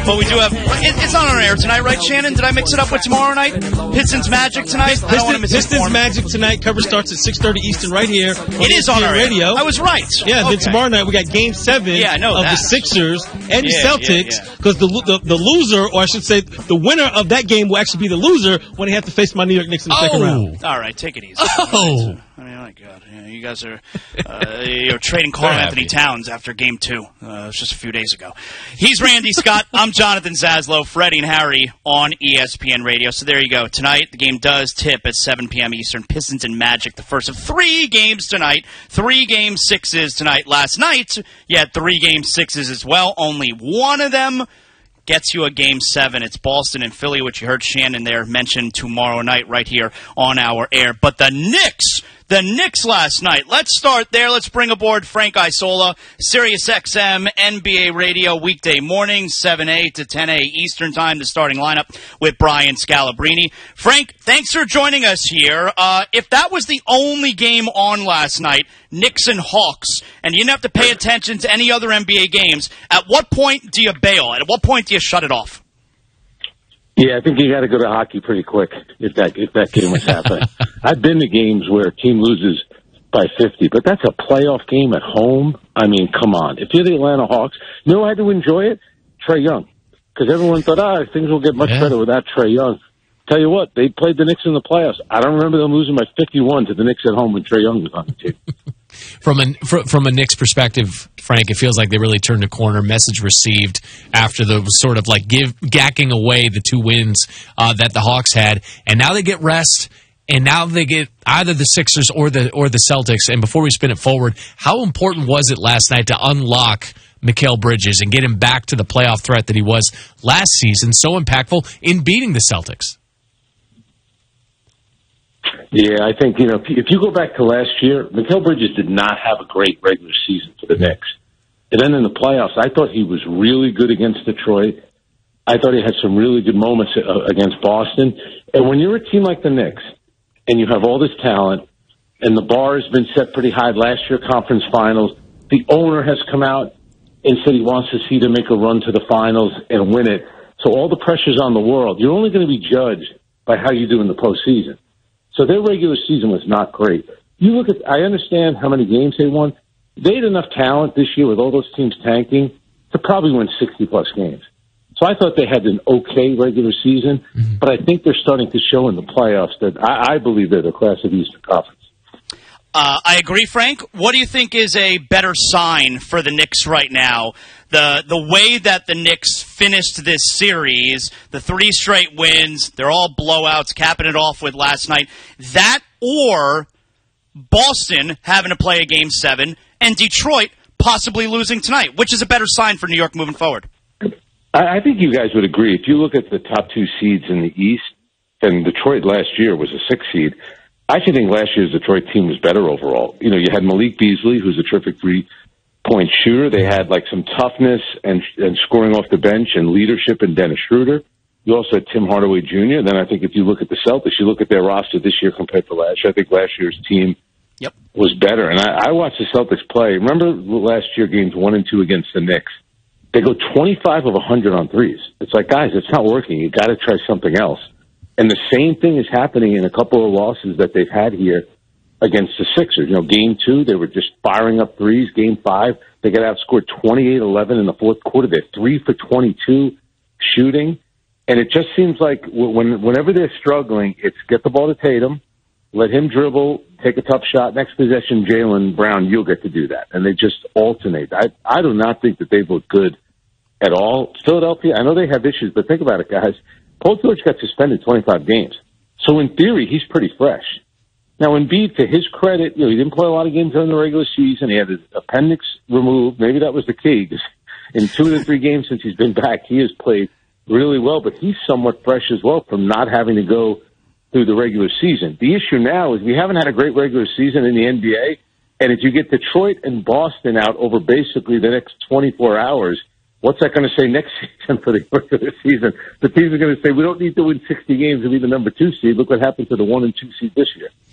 But we do have... It's not on air tonight, right, Shannon? Did I mix it up with tomorrow night? Pistons Magic tonight? Pistons Magic tonight. Cover starts at 6:30 Eastern right here. It is on our radio. I was right. Yeah, then tomorrow night we got Game 7 of the Sixers and the Celtics, because the loser, or I should say the winner of that game will actually be the loser when they have to face my New York Knicks in the second round. All right, take it easy. I mean, my God. You guys are you're trading Karl Anthony Towns after Game 2. It was just a few days ago. He's Randy Scott. I'm Jonathan Zaslow. Freddie and Harry on ESPN Radio. So there you go. Tonight, the game does tip at 7 p.m. Eastern. Pistons and Magic, the first of 3 games tonight. 3 Game 6s tonight. Last night, you had 3 Game 6s as well. Only one of them gets you a Game 7. It's Boston and Philly, which you heard Shannon there mention tomorrow night right here on our air. But the Knicks last night. Let's start there. Let's bring aboard Frank Isola, Sirius XM NBA Radio, weekday mornings, 7A to 10A Eastern Time, the starting lineup with Brian Scalabrine. Frank, thanks for joining us here. If that was the only game on last night, Knicks and Hawks, and you didn't have to pay attention to any other NBA games, at what point do you bail? At what point do you shut it off? Yeah, I think you got to go to hockey pretty quick if that game was happening. I've been to games where a team loses by 50, but that's a playoff game at home. I mean, come on. If you're the Atlanta Hawks, you know who had to enjoy it? Trae Young. Because everyone thought, things will get much better without Trae Young. Tell you what, they played the Knicks in the playoffs. I don't remember them losing by 51 to the Knicks at home when Trae Young was on the team. From a Knicks perspective, Frank, it feels like they really turned a corner. Message received after the sort of like gacking away the 2 wins that the Hawks had, and now they get rest, and now they get either the Sixers or the Celtics. And before we spin it forward, how important was it last night to unlock Mikal Bridges and get him back to the playoff threat that he was last season? So impactful in beating the Celtics. Yeah, I think, if you go back to last year, Mikal Bridges did not have a great regular season for the Knicks. And then in the playoffs, I thought he was really good against Detroit. I thought he had some really good moments against Boston. And when you're a team like the Knicks, and you have all this talent, and the bar has been set pretty high last year, conference finals, the owner has come out and said he wants to see them make a run to the finals and win it. So all the pressure's on the world. You're only going to be judged by how you do in the postseason. So their regular season was not great. I understand how many games they won. They had enough talent this year with all those teams tanking to probably win 60-plus games. So I thought they had an okay regular season, but I think they're starting to show in the playoffs that I believe they're the class of the Eastern Conference. I agree, Frank. What do you think is a better sign for the Knicks right now? The way that the Knicks finished this series, the 3 straight wins, they're all blowouts, capping it off with last night. That or Boston having to play a Game 7 and Detroit possibly losing tonight. Which is a better sign for New York moving forward? I think you guys would agree. If you look at the top 2 seeds in the East, and Detroit last year was a 6th seed, I actually think last year's Detroit team was better overall. You had Malik Beasley, who's a terrific 3-point shooter. They had some toughness and scoring off the bench and leadership in Dennis Schroeder. You also had Tim Hardaway Jr. Then I think if you look at the Celtics, you look at their roster this year compared to last year, I think last year's team was better. And I watched the Celtics play. Remember last year, games 1 and 2 against the Knicks? They go 25 of 100 on threes. It's like, guys, it's not working. You got to try something else. And the same thing is happening in a couple of losses that they've had here against the Sixers. Game 2, they were just firing up threes. Game 5, they got outscored 28-11 in the fourth quarter. They're 3 for 22 shooting. And it just seems like whenever they're struggling, it's get the ball to Tatum, let him dribble, take a tough shot. Next possession, Jaylen Brown, you'll get to do that. And they just alternate. I do not think that they've looked good at all. Philadelphia, I know they have issues, but think about it, guys. Paul George got suspended 25 games. So in theory, he's pretty fresh. Now, Embiid, to his credit, he didn't play a lot of games during the regular season. He had his appendix removed. Maybe that was the key. In 2 to 3 games since he's been back, he has played really well, but he's somewhat fresh as well from not having to go through the regular season. The issue now is we haven't had a great regular season in the NBA, and if you get Detroit and Boston out over basically the next 24 hours, what's that going to say next season for the regular season? The teams are going to say, we don't need to win 60 games to be the number 2 seed. Look what happened to the 1 and 2 seed this year.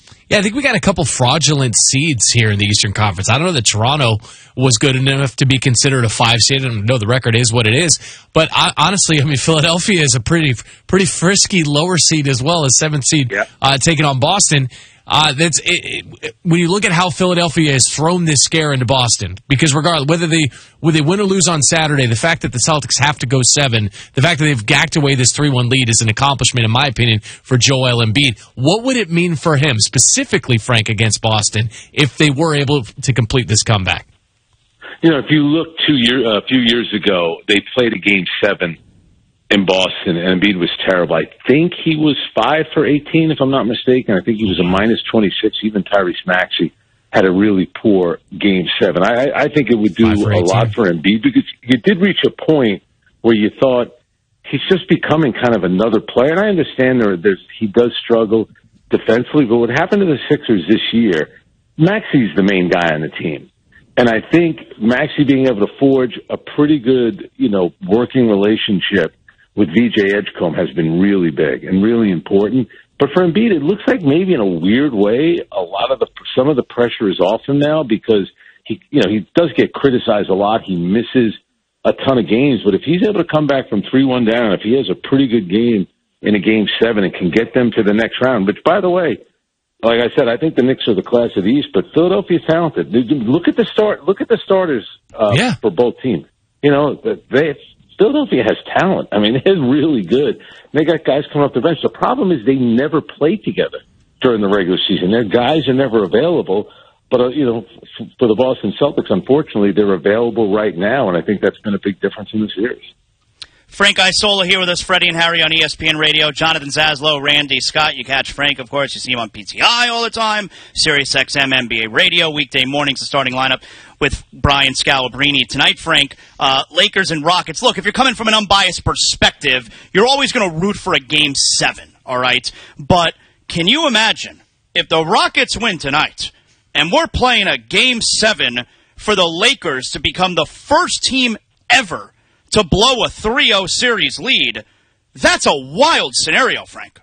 Yeah, I think we got a couple fraudulent seeds here in the Eastern Conference. I don't know that Toronto was good enough to be considered a 5 seed. I don't know, the record is what it is. But honestly, I mean, Philadelphia is a pretty frisky lower seed as well as 7th seed, taking on Boston. When you look at how Philadelphia has thrown this scare into Boston, because regardless whether they win or lose on Saturday, the fact that the Celtics have to go 7, the fact that they've gacked away this 3-1 lead is an accomplishment, in my opinion, for Joel Embiid. What would it mean for him, specifically, Frank, against Boston, if they were able to complete this comeback? You know, if you look a few years ago, they played a Game 7 in Boston, and Embiid was terrible. I think he was 5 for 18, if I'm not mistaken. I think he was a minus 26. Even Tyrese Maxey had a really poor Game 7. I think it would do a lot for Embiid, because you did reach a point where you thought he's just becoming kind of another player. And I understand he does struggle defensively, but what happened to the Sixers this year, Maxey's the main guy on the team. And I think Maxey being able to forge a pretty good, working relationship with VJ Edgecombe has been really big and really important. But for Embiid, it looks like maybe in a weird way, some of the pressure is off him now, because he does get criticized a lot. He misses a ton of games, but if he's able to come back from 3-1 down, if he has a pretty good game in a Game 7 and can get them to the next round, which, by the way, like I said, I think the Knicks are the class of the East, but Philadelphia's talented. Look at the starters for both teams. Philadelphia has talent. I mean, they're really good. They got guys coming off the bench. The problem is they never play together during the regular season. Their guys are never available. But, for the Boston Celtics, unfortunately, they're available right now, and I think that's been a big difference in the series. Frank Isola here with us, Freddie and Harry on ESPN Radio, Jonathan Zaslow, Randy Scott. You catch Frank, of course. You see him on PTI all the time, Sirius XM NBA Radio, weekday mornings, the starting lineup with Brian Scalabrine. Tonight, Frank, Lakers and Rockets. Look, if you're coming from an unbiased perspective, you're always going to root for a Game 7, all right? But can you imagine if the Rockets win tonight and we're playing a Game 7 for the Lakers to become the first team ever to blow a 3-0 series lead? That's a wild scenario, Frank.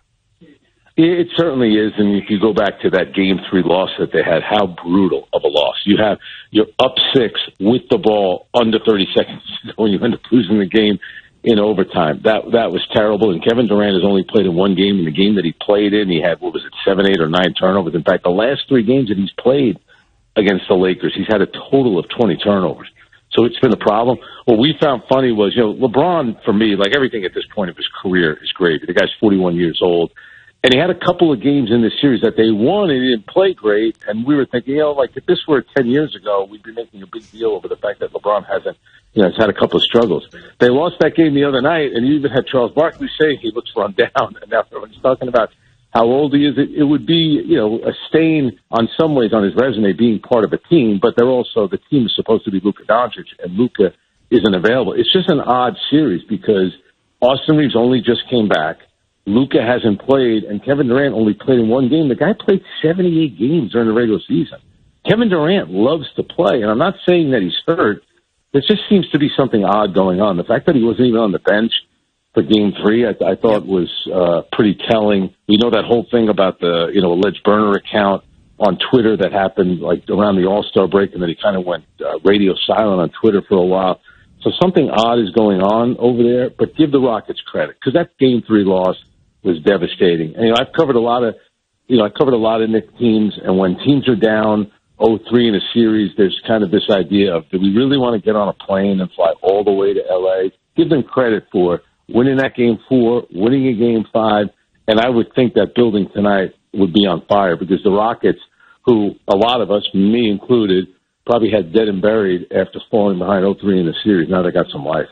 It certainly is, and if you go back to that Game 3 loss that they had, how brutal of a loss. You're up 6 with the ball under 30 seconds when you end up losing the game in overtime. That was terrible, and Kevin Durant has only played in one game. In the game that he played in, he had, 7, 8, or 9 turnovers. In fact, the last 3 games that he's played against the Lakers, he's had a total of 20 turnovers. So it's been a problem. What we found funny was, LeBron, for me, like everything at this point of his career, is great. The guy's 41 years old. And he had a couple of games in this series that they won and he didn't play great. And we were thinking, if this were 10 years ago, we'd be making a big deal over the fact that LeBron has had a couple of struggles. They lost that game the other night, and you even had Charles Barkley saying he looks run down. And now everyone's talking about how old he is. It would be, a stain on some ways on his resume being part of a team, but the team is supposed to be Luka Doncic, and Luka isn't available. It's just an odd series because Austin Reeves only just came back. Luka hasn't played, and Kevin Durant only played in one game. The guy played 78 games during the regular season. Kevin Durant loves to play, and I'm not saying that he's hurt. There just seems to be something odd going on. The fact that he wasn't even on the bench for Game 3, I thought was pretty telling. We know that whole thing about the alleged burner account on Twitter that happened around the All-Star break, and then he kind of went radio silent on Twitter for a while. So something odd is going on over there. But give the Rockets credit, because that Game 3 loss was devastating. And I've covered a lot of Knicks teams, and when teams are down 0-3 in a series, there's kind of this idea of, do we really want to get on a plane and fly all the way to LA? Give them credit for winning that Game 4, winning a Game 5, and I would think that building tonight would be on fire, because the Rockets, who a lot of us, me included, probably had dead and buried after falling behind 0-3 in the series, now they got some life.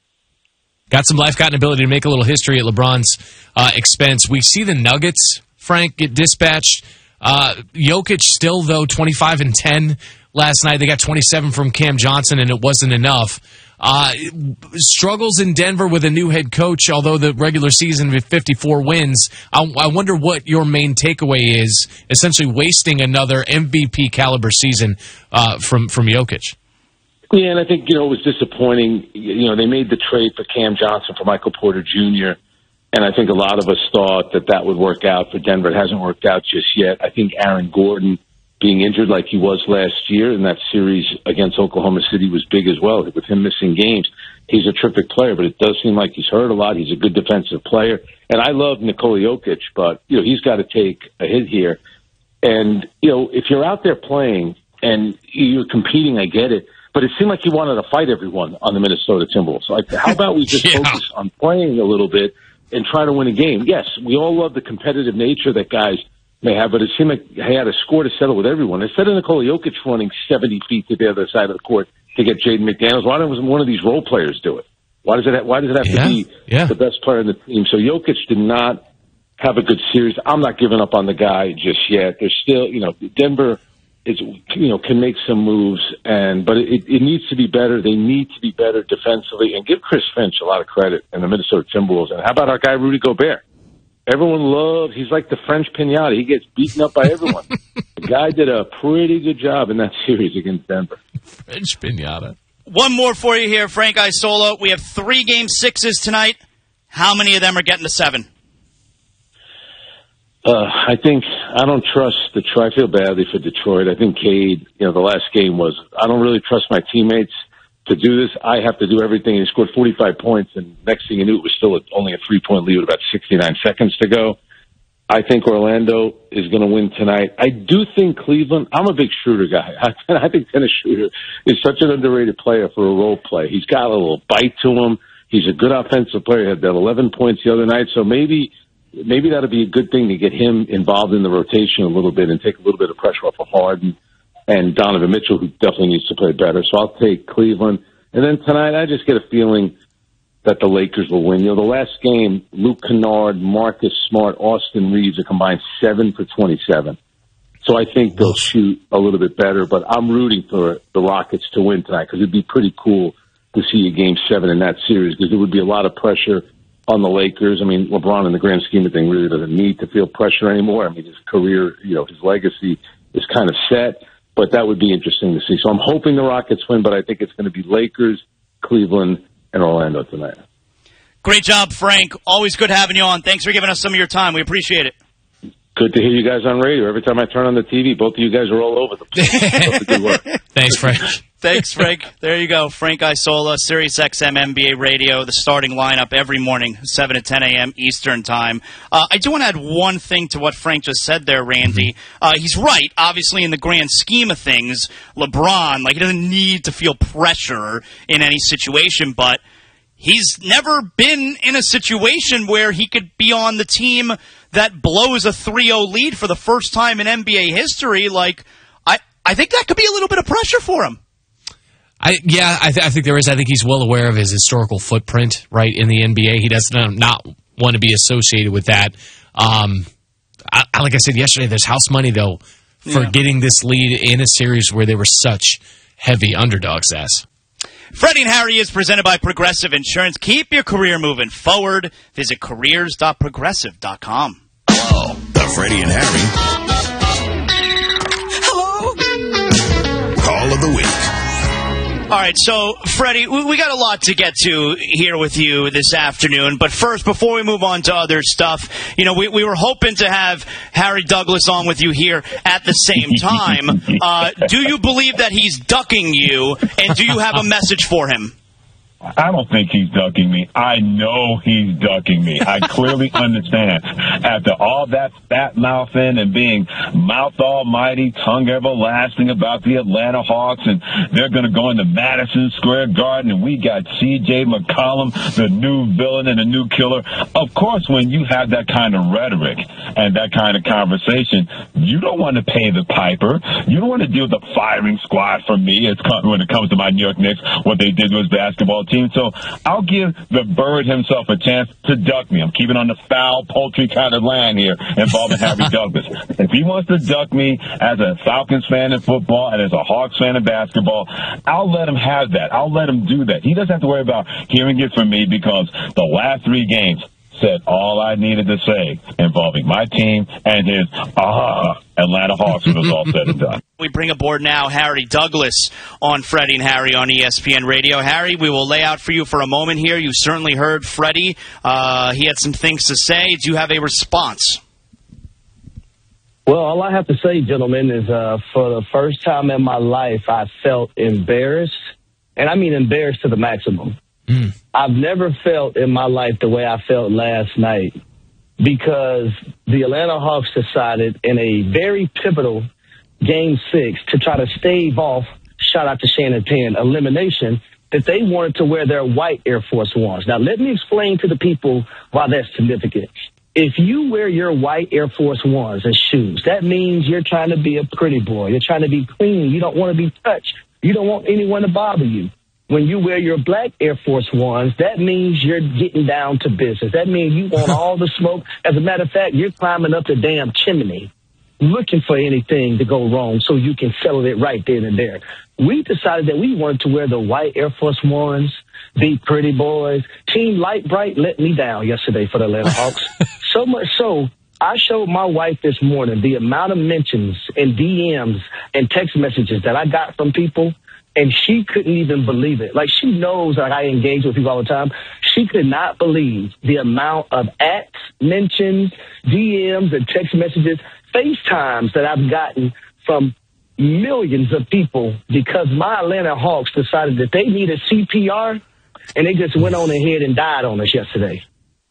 Got some life, got an ability to make a little history at LeBron's expense. We see the Nuggets, Frank, get dispatched. Jokic still, though, 25 and 10 last night. They got 27 from Cam Johnson, and it wasn't enough. Struggles in Denver with a new head coach, although the regular season with 54 wins. I wonder what your main takeaway is, essentially wasting another MVP caliber season from Jokic. Yeah, and I think, it was disappointing. They made the trade for Cam Johnson for Michael Porter Jr., And I think a lot of us thought that would work out for Denver. It hasn't worked out just yet. I think Aaron Gordon being injured like he was last year in that series against Oklahoma City was big as well. With him missing games, he's a terrific player, but it does seem like he's hurt a lot. He's a good defensive player. And I love Nikola Jokic, but, he's got to take a hit here. And, if you're out there playing and you're competing, I get it. But it seemed like he wanted to fight everyone on the Minnesota Timberwolves. Like, how about we just focus on playing a little bit and try to win a game? Yes, we all love the competitive nature that guys may have, but it seemed like he had a score to settle with everyone. Instead of Nikola Jokic running 70 feet to the other side of the court to get Jaden McDaniels, why doesn't one of these role players do it? Why does it have to be the best player in the team? So Jokic did not have a good series. I'm not giving up on the guy just yet. There's still, Denver is, can make some moves, but it needs to be better. They need to be better defensively, and give Chris Finch a lot of credit and the Minnesota Timberwolves. And how about our guy Rudy Gobert? Everyone he's like the French Pinata. He gets beaten up by everyone. The guy did a pretty good job in that series against Denver. French Pinata. One more for you here, Frank Isola. We have 3 Game 6s tonight. How many of them are getting to 7? I don't trust Detroit. I feel badly for Detroit. I think Cade, the last game I don't really trust my teammates to do this. I have to do everything. He scored 45 points, and next thing you knew, it was still only a 3-point lead with about 69 seconds to go. I think Orlando is going to win tonight. I do think Cleveland, I'm a big Schroeder guy. I think Dennis Schroeder is such an underrated player for a role play. He's got a little bite to him. He's a good offensive player. He had that 11 points the other night, so maybe that'll be a good thing to get him involved in the rotation a little bit and take a little bit of pressure off of Harden and Donovan Mitchell, who definitely needs to play better. So I'll take Cleveland. And then tonight, I just get a feeling that the Lakers will win. The last game, Luke Kennard, Marcus Smart, Austin Reeves are combined 7 for 27. So I think they'll shoot a little bit better, but I'm rooting for the Rockets to win tonight because it'd be pretty cool to see a Game 7 in that series because there would be a lot of pressure on the Lakers. I mean, LeBron, in the grand scheme of things, really doesn't need to feel pressure anymore. I mean, his career, his legacy is kind of set, but that would be interesting to see. So I'm hoping the Rockets win, but I think it's going to be Lakers, Cleveland, and Orlando tonight. Great job, Frank. Always good having you on. Thanks for giving us some of your time. We appreciate it. Good to hear you guys on radio. Every time I turn on the TV, both of you guys are all over the place. Good work. Thanks, Frank. Thanks, Frank. There you go. Frank Isola, Sirius XM NBA Radio, the starting lineup every morning, 7 to 10 a.m. Eastern Time. I do want to add one thing to what Frank just said there, Randy. He's right. Obviously, in the grand scheme of things, LeBron, he doesn't need to feel pressure in any situation, but he's never been in a situation where he could be on the team that blows a 3-0 lead for the first time in NBA history. I think that could be a little bit of pressure for him. I think there is. I think he's well aware of his historical footprint, right, in the NBA. He does not want to be associated with that. Like I said yesterday, there's house money, though, for getting this lead in a series where they were such heavy underdogs. Freddie and Harry is presented by Progressive Insurance. Keep your career moving forward. Visit careers.progressive.com. Oh, the Freddie and Harry. Hello. Call of the week. All right, so, Freddie, we got a lot to get to here with you this afternoon. But first, before we move on to other stuff, we were hoping to have Harry Douglas on with you here at the same time. Do you believe that he's ducking you, and do you have a message for him? I don't think he's ducking me. I know he's ducking me. I clearly understand. After all that fat mouthing and being mouth almighty, tongue everlasting about the Atlanta Hawks, and they're going to go into Madison Square Garden, and we got C.J. McCollum, the new villain and the new killer. Of course, when you have that kind of rhetoric and that kind of conversation, you don't want to pay the piper. You don't want to deal with the firing squad from me when it comes to my New York Knicks, what they did to his basketball team. So I'll give the bird himself a chance to duck me. I'm keeping on the foul, poultry kind of line here involving Harry Douglas. If he wants to duck me as a Falcons fan in football and as a Hawks fan in basketball, I'll let him have that. I'll let him do that. He doesn't have to worry about hearing it from me because the last 3 games, said all I needed to say involving my team and his Atlanta Hawks when it was all said and done. We bring aboard now Harry Douglas on Freddie and Harry on ESPN Radio. Harry, we will lay out for you for a moment here. You certainly heard Freddie. He had some things to say. Do you have a response? Well, all I have to say, gentlemen, is for the first time in my life, I felt embarrassed, and I mean embarrassed to the maximum. I've never felt in my life the way I felt last night because the Atlanta Hawks decided in a very pivotal Game 6 to try to stave off, shout out to Shannon Penn, elimination, that they wanted to wear their white Air Force Ones. Now, let me explain to the people why that's significant. If you wear your white Air Force Ones as shoes, that means you're trying to be a pretty boy. You're trying to be clean. You don't want to be touched. You don't want anyone to bother you. When you wear your black Air Force Ones, that means you're getting down to business. That means you want all the smoke. As a matter of fact, you're climbing up the damn chimney looking for anything to go wrong so you can settle it right then and there. We decided that we wanted to wear the white Air Force Ones, be pretty boys. Team Light Bright let me down yesterday for the Atlanta Hawks. So much so, I showed my wife this morning the amount of mentions and DMs and text messages that I got from people, and she couldn't even believe it. Like, she knows that I engage with people all the time. She could not believe the amount of ats, mentions, DMs, and text messages, FaceTimes that I've gotten from millions of people because my Atlanta Hawks decided that they needed CPR, and they just went on ahead and died on us yesterday.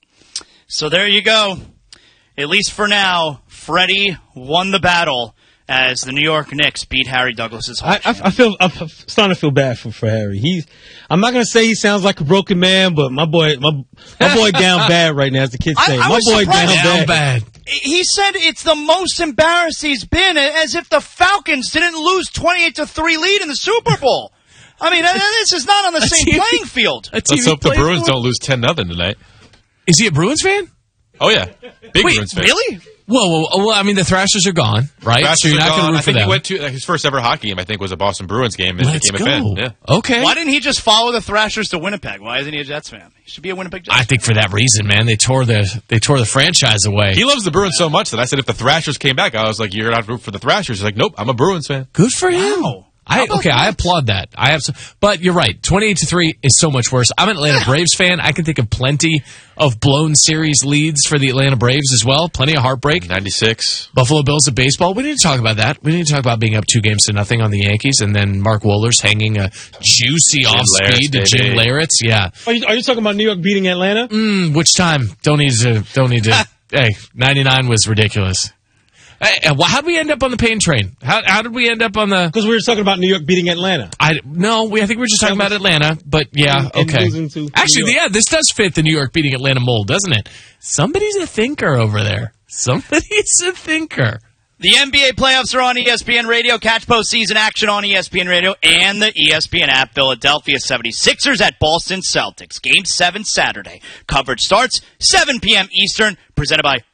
So there you go. At least for now, Freddie won the battle as the New York Knicks beat Harry Douglas's Hawks. I'm starting to feel bad for Harry. I'm not going to say he sounds like a broken man, but my boy down bad right now, as the kids say. My boy down bad. He said it's the most embarrassed he's been, as if the Falcons didn't lose 28-3 lead in the Super Bowl. I mean, this is not on the same playing field. Let's hope the Bruins don't lose 10-0 tonight. Is he a Bruins fan? Oh, yeah. Big Bruins fan. Really? Well, I mean, the Thrashers are gone, right? So you're not going to root for them. He went to his first ever hockey game, I think, was a Boston Bruins game. And Let's became a fan. Yeah. Okay. Why didn't he just follow the Thrashers to Winnipeg? Why isn't he a Jets fan? He should be a Winnipeg Jets fan. I think for that reason, man. They tore the franchise away. He loves the Bruins so much that I said if the Thrashers came back, I was like, you're going to have to root for the Thrashers. He's like, nope, I'm a Bruins fan. Good for him. Wow. I applaud that. But you're right. 28-3 is so much worse. I'm an Atlanta Braves fan. I can think of plenty of blown series leads for the Atlanta Braves as well. Plenty of heartbreak. 96. Buffalo Bills of baseball. We need to talk about that. We need to talk about being up 2-0 on the Yankees, and then Mark Wohlers hanging a juicy off speed to Jim Leyritz. Yeah. Are you talking about New York beating Atlanta? Which time? Don't need to. Hey, 99 was ridiculous. How did we end up on the pain train? How did we end up on the... Because we were talking about New York beating Atlanta. I think we were just talking about Atlanta, but yeah, okay. Actually, yeah, this does fit the New York beating Atlanta mold, doesn't it? Somebody's a thinker over there. Somebody's a thinker. The NBA playoffs are on ESPN Radio. Catch postseason action on ESPN Radio and the ESPN app. Philadelphia 76ers at Boston Celtics. Game 7 Saturday. Coverage starts 7 p.m. Eastern. Presented by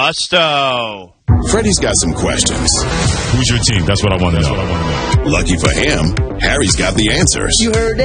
Gusto. Freddie's got some questions. Who's your team? That's what I want to know. Lucky for him, Harry's got the answers. You heard that?